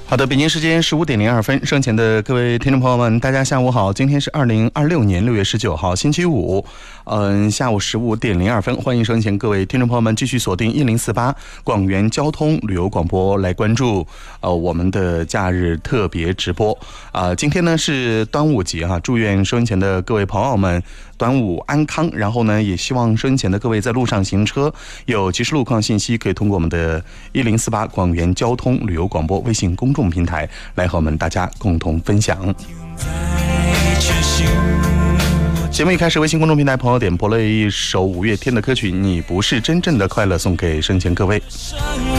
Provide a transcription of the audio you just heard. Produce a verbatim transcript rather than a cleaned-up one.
好的，北京时间十五点零二分，生前的各位听众朋友们，大家下午好。今天是二零二六年六月十九号，星期五，嗯，下午十五点零二分，欢迎生前各位听众朋友们继续锁定一零四八广元交通旅游广播来关注呃我们的假日特别直播啊、呃。今天呢是端午节哈、啊，祝愿生前的各位朋友们端午安康。然后呢，也希望生前的各位在路上行车有及时路况信息，可以通过我们的一零四八广元交通旅游广播微信公众平台来和我们大家共同分享。节目一开始，微信公众平台朋友点播了一首五月天的歌曲《你不是真正的快乐》，送给生前各位。